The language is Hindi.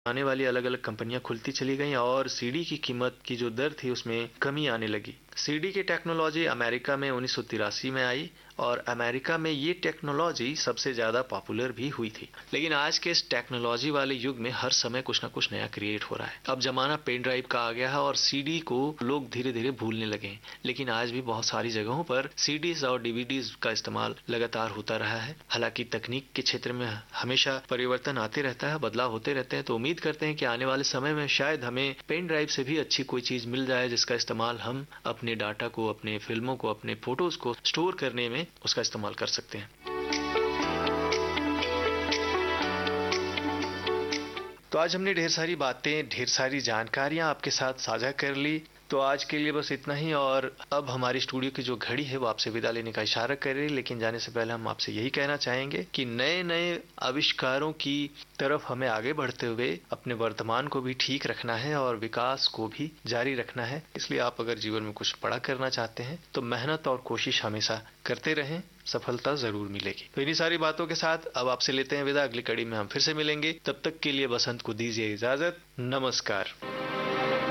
आने वाली अलग अलग कंपनियां खुलती चली गईं और सीडी की कीमत की जो दर थी उसमें कमी आने लगी। सीडी की टेक्नोलॉजी अमेरिका में 1983 में आई और अमेरिका में ये टेक्नोलॉजी सबसे ज्यादा पॉपुलर भी हुई थी। लेकिन आज के इस टेक्नोलॉजी वाले युग में हर समय कुछ ना कुछ नया क्रिएट हो रहा है। अब जमाना पेन ड्राइव का आ गया है और सीडी को लोग धीरे धीरे भूलने लगे हैं। लेकिन आज भी बहुत सारी जगहों पर सीडीज और डीवीडीज का इस्तेमाल लगातार होता रहा है। हालांकि तकनीक के क्षेत्र में हमेशा परिवर्तन आते रहता है, बदलाव होते रहते हैं, तो उम्मीद करते हैं कि आने वाले समय में शायद हमें पेन ड्राइव से भी अच्छी कोई चीज मिल जाए जिसका इस्तेमाल हम अपने डाटा को, अपने फिल्मों को, अपने फोटोज को स्टोर करने में उसका इस्तेमाल कर सकते हैं। तो आज हमने ढेर सारी बातें, ढेर सारी जानकारियां आपके साथ साझा कर ली। तो आज के लिए बस इतना ही और अब हमारी स्टूडियो की जो घड़ी है वो आपसे विदा लेने का इशारा कर रही है। लेकिन जाने से पहले हम आपसे यही कहना चाहेंगे कि नए नए आविष्कारों की तरफ हमें आगे बढ़ते हुए अपने वर्तमान को भी ठीक रखना है और विकास को भी जारी रखना है। इसलिए आप अगर जीवन में कुछ बड़ा करना चाहते हैं तो मेहनत और कोशिश हमेशा करते रहें, सफलता जरूर मिलेगी। तो इन्हीं सारी बातों के साथ अब आपसे लेते हैं विदा। अगली कड़ी में हम फिर से मिलेंगे। तब तक के लिए बसंत को दीजिए इजाजत। नमस्कार।